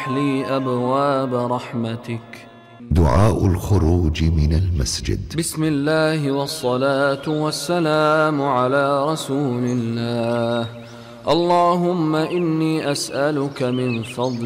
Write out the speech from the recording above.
وافتح لي أبواب رحمتك. دعاء الخروج من المسجد. بسم الله والصلاة والسلام على رسول الله. اللهم إني أسألك من فضلك